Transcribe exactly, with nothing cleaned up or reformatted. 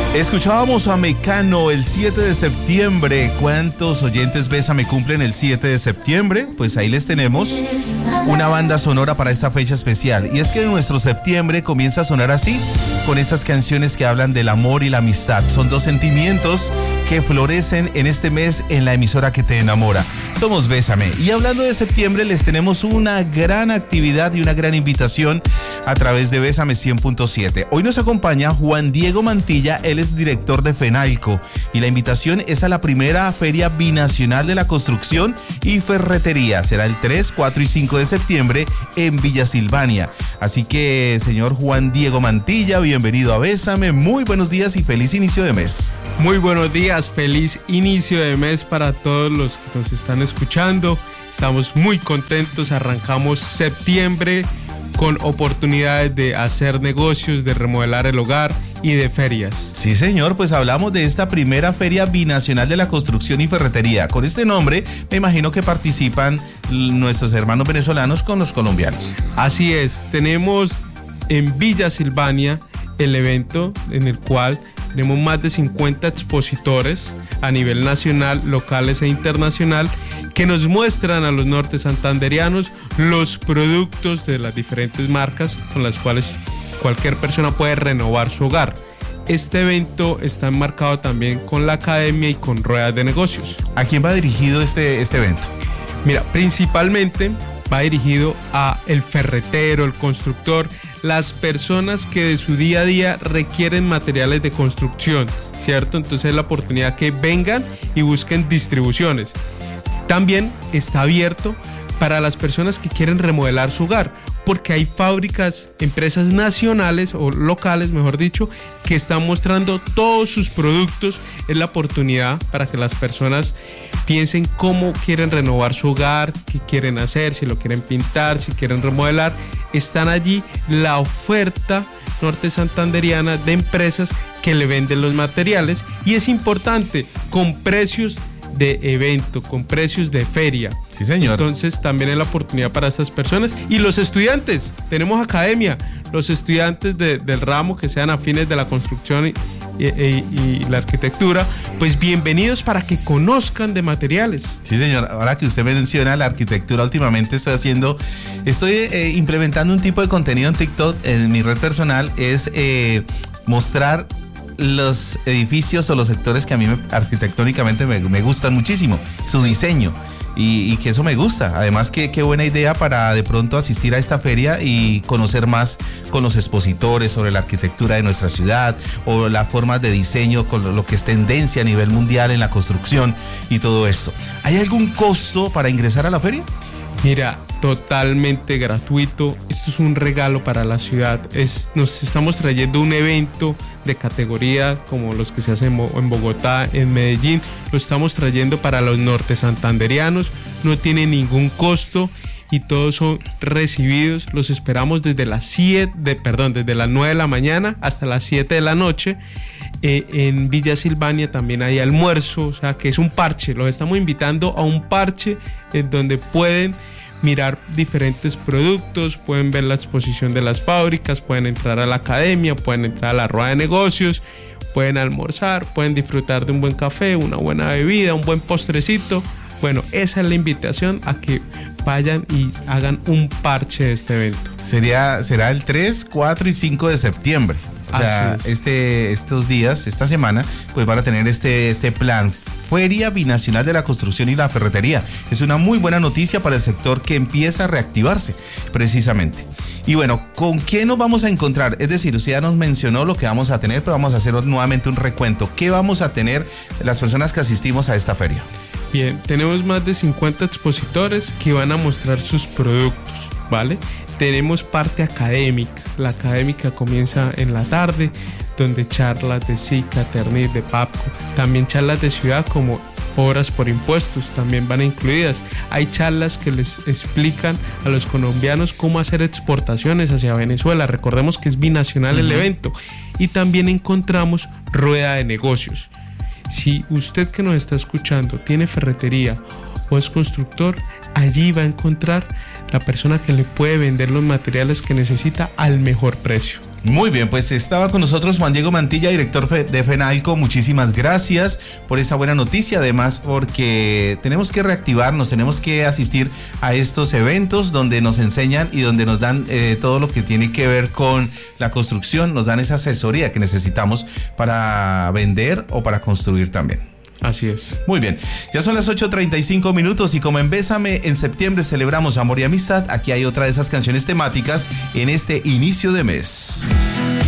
Escuchábamos a Mecano el siete de septiembre. ¿Cuántos oyentes Bésame cumplen el siete de septiembre? Pues ahí les tenemos una banda sonora para esta fecha especial. Y es que nuestro septiembre comienza a sonar así, con estas canciones que hablan del amor y la amistad. Son dos sentimientos que florecen en este mes en la emisora que te enamora. Somos Bésame. Y hablando de septiembre, les tenemos una gran actividad y una gran invitación a través de Bésame cien punto siete. Hoy nos acompaña Juan Diego Mantilla, él es director de FENALCO, y la invitación es a la primera Feria Binacional de la Construcción y Ferretería. Será el tres, cuatro y cinco de septiembre en Villa Silvania. Así que, señor Juan Diego Mantilla, bienvenido a Bésame. Muy buenos días y feliz inicio de mes. Muy buenos días, feliz inicio de mes para todos los que nos están escuchando. Estamos muy contentos, arrancamos septiembre con oportunidades de hacer negocios, de remodelar el hogar y de ferias. Sí, señor, pues hablamos de esta primera Feria Binacional de la Construcción y Ferretería. Con este nombre, me imagino que participan nuestros hermanos venezolanos con los colombianos. Así es, tenemos en Villa Silvania el evento en el cual tenemos más de cincuenta expositores a nivel nacional, locales e internacional, que nos muestran a los norte santanderianos los productos de las diferentes marcas con las cuales cualquier persona puede renovar su hogar. Este evento está enmarcado también con la academia y con ruedas de negocios. ¿A quién va dirigido este, este evento? Mira, principalmente va dirigido a el ferretero, el constructor, las personas que de su día a día requieren materiales de construcción, ¿cierto? Entonces es la oportunidad que vengan y busquen distribuciones. También está abierto para las personas que quieren remodelar su hogar, porque hay fábricas, empresas nacionales o locales, mejor dicho, que están mostrando todos sus productos. Es la oportunidad para que las personas piensen cómo quieren renovar su hogar, qué quieren hacer, si lo quieren pintar, si quieren remodelar. Están allí la oferta norte santanderiana de empresas que le venden los materiales, y es importante, con precios de evento, con precios de feria. Sí, señor. Entonces también es la oportunidad para estas personas. Y los estudiantes, tenemos academia, los estudiantes de, del ramo que sean afines de la construcción y, y, y, y la arquitectura, pues bienvenidos para que conozcan de materiales. Sí, señor. Ahora que usted menciona la arquitectura, últimamente estoy haciendo, estoy eh, implementando un tipo de contenido en TikTok, en mi red personal, es eh, mostrar los edificios o los sectores que a mí me, arquitectónicamente me, me gustan muchísimo, su diseño, y, y que eso me gusta. Además, que qué buena idea para de pronto asistir a esta feria y conocer más con los expositores sobre la arquitectura de nuestra ciudad o las formas de diseño, con lo, lo que es tendencia a nivel mundial en la construcción y todo esto. ¿Hay algún costo para ingresar a la feria? Mira, totalmente gratuito. Esto es un regalo para la ciudad. Es, nos estamos trayendo un evento de categoría como los que se hacen en Bogotá, en Medellín. Lo estamos trayendo para los norte santanderianos. No tiene ningún costo y todos son recibidos. Los esperamos desde las siete, de, perdón, desde las nueve de la mañana hasta las siete de la noche. Eh, en Villa Silvania también hay almuerzo, o sea que es un parche. Los estamos invitando a un parche en donde pueden mirar diferentes productos, pueden ver la exposición de las fábricas, pueden entrar a la academia, pueden entrar a la rueda de negocios, pueden almorzar, pueden disfrutar de un buen café, una buena bebida, un buen postrecito. Bueno, esa es la invitación a que vayan y hagan un parche de este evento. Sería, será el tres, cuatro y cinco de septiembre. O sea, este, estos días, esta semana, pues van a tener este, este plan. Feria Binacional de la Construcción y la Ferretería. Es una muy buena noticia para el sector que empieza a reactivarse, precisamente. Y bueno, ¿con qué nos vamos a encontrar? Es decir, usted ya nos mencionó lo que vamos a tener, pero vamos a hacer nuevamente un recuento. ¿Qué vamos a tener las personas que asistimos a esta feria? Bien, tenemos más de cincuenta expositores que van a mostrar sus productos, ¿vale? Tenemos parte académica. La académica comienza en la tarde, donde charlas de SICA, Ternit, de PAPCO, también charlas de ciudad como obras por impuestos también van incluidas. Hay charlas que les explican a los colombianos cómo hacer exportaciones hacia Venezuela. Recordemos que es binacional uh-huh. el evento. Y también encontramos rueda de negocios. Si usted que nos está escuchando tiene ferretería o es constructor, allí va a encontrar la persona que le puede vender los materiales que necesita al mejor precio. Muy bien, pues estaba con nosotros Juan Diego Mantilla, director de FENALCO. Muchísimas gracias por esa buena noticia, además porque tenemos que reactivarnos, tenemos que asistir a estos eventos donde nos enseñan y donde nos dan eh, todo lo que tiene que ver con la construcción, nos dan esa asesoría que necesitamos para vender o para construir también. Así es. Muy bien, ya son las ocho treinta y cinco minutos y como en Bésame en septiembre celebramos amor y amistad, aquí hay otra de esas canciones temáticas en este inicio de mes.